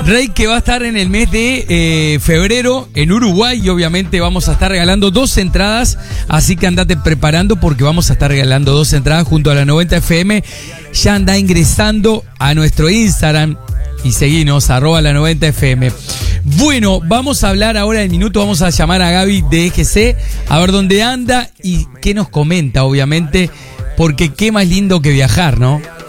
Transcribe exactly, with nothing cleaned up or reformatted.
Rey, que va a estar en el mes de eh, febrero en Uruguay y obviamente vamos a estar regalando dos entradas, así que andate preparando porque vamos a estar regalando dos entradas junto a la noventa F M. Ya anda ingresando a nuestro Instagram y seguinos, arroba la noventa F M. Bueno, vamos a hablar ahora en minuto, vamos a llamar a Gaby de E G C, a ver dónde anda y qué nos comenta, obviamente, porque qué más lindo que viajar, ¿no?